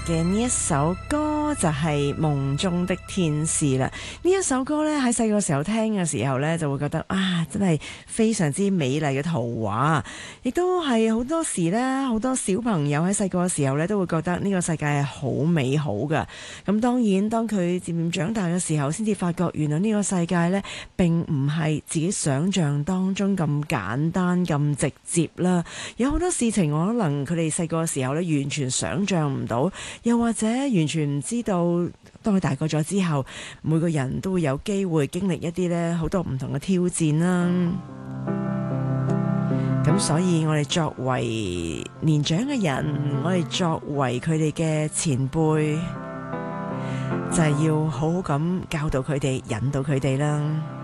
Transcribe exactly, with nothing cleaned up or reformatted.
嘅呢一首歌就係《夢中的天使》啦。呢一首歌呢，喺細個時候聽嘅時候呢，就會覺得啊，真係非常之美麗嘅圖畫，亦都係好多時呢，好多小朋友喺細個嘅時候呢，都會覺得呢個世界係好美好噶。咁當然，當佢漸漸長大嘅時候，先至發覺原來呢個世界呢，並唔係自己想象當中咁簡單咁直接啦。有好多事情可能佢哋細個嘅時候呢，完全想象唔到，又或者完全唔知道，當佢大個咗之後，每個人都會有機會經歷一啲呢好多唔同嘅挑戰啦。咁所以我哋作為年長嘅人，我哋作為佢哋嘅前輩，就係要好好咁教導佢哋，引導佢哋啦。